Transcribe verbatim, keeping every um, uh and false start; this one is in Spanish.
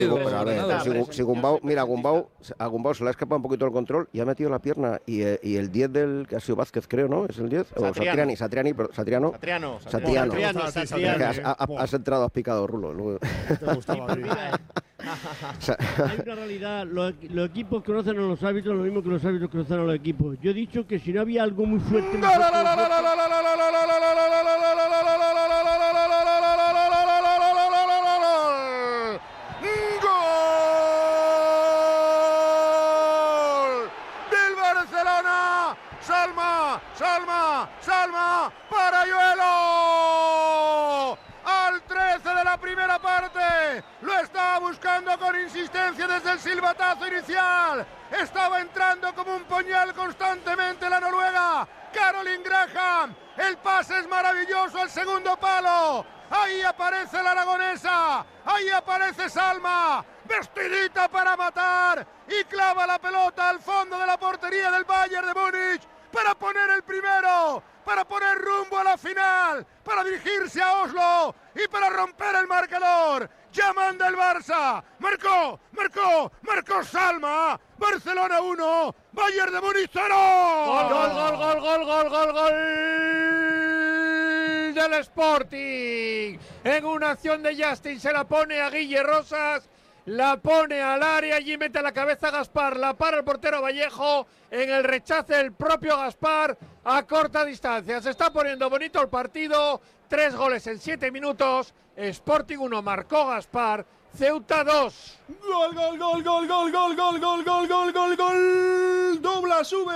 Pero a ver, si, si Gumbau, mira, Gumbau, a Gumbau se le ha escapado un poquito el control y ha metido la pierna. Y, eh, y el diez del que ha sido Vázquez, creo, ¿no? ¿Es el diez? O Satriani, Satriani, pero Satriano. Satriano. Satriano. Satriano. Satriano. Satriano. Has, has, has entrado, has picado, Rulo. Luego. Te gustaba, hay una realidad, los, los equipos conocen a los árbitros lo mismo que los árbitros conocen a los equipos. Yo he dicho que si no había algo muy fuerte... Salma, Salma, Salma, Parayuelo, al trece de la primera parte, lo estaba buscando con insistencia desde el silbatazo inicial, estaba entrando como un puñal constantemente la noruega, Caroline Graham, el pase es maravilloso al segundo palo, ahí aparece la aragonesa, ahí aparece Salma, vestidita para matar, y clava la pelota al fondo de la portería del Bayern de Múnich, para poner el primero, para poner rumbo a la final, para dirigirse a Oslo y para romper el marcador. Ya manda el Barça, marcó, marcó, marcó Salma, Barcelona uno, Bayern de Múnich cero. Gol, gol, gol, gol, gol, gol, gol, gol del Sporting. En una acción de Justin se la pone a Guille Rosas. La pone al área, allí mete la cabeza Gaspar, la para el portero Vallejo, en el rechace el propio Gaspar a corta distancia. Se está poniendo bonito el partido, tres goles en siete minutos, Sporting uno, marcó Gaspar, Ceuta dos. Gol, gol, gol, gol, gol, gol, gol, gol, gol, gol, gol, gol, dobla, sube.